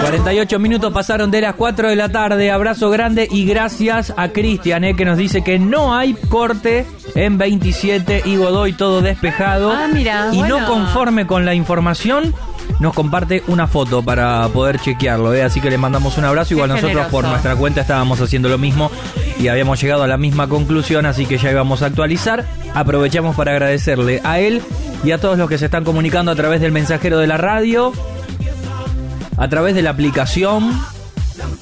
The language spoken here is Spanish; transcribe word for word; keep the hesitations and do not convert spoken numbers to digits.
cuarenta y ocho minutos pasaron de las cuatro de la tarde. Abrazo grande y gracias a Cristian, eh, que nos dice que no hay corte en veintisiete y Godoy, todo despejado. Ah, mira, y bueno. no conforme con la información, nos comparte una foto para poder chequearlo, ¿eh? Así que le mandamos un abrazo. Igual Qué nosotros generoso. por nuestra cuenta estábamos haciendo lo mismo y habíamos llegado a la misma conclusión, así que ya íbamos a actualizar. Aprovechamos para agradecerle a él y a todos los que se están comunicando a través del mensajero de la radio, a través de la aplicación